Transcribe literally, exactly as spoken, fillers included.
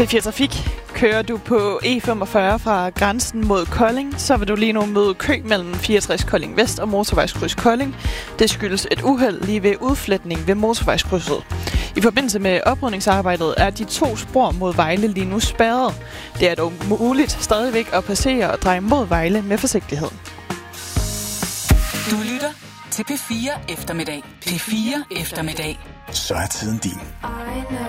P fire Trafik. Kører du på E femogfyrre fra grænsen mod Kolding, så vil du lige nu møde kø mellem fireogtres Kolding Vest og motorvejskryds Kolding. Det skyldes et uheld lige ved udfletning ved motorvejskrydset. I forbindelse med oprydningsarbejdet er de to spor mod Vejle lige nu spærret. Det er dog muligt stadigvæk at passere og dreje mod Vejle med forsigtighed. Du lytter til P fire Eftermiddag. P fire Eftermiddag. Så er tiden din.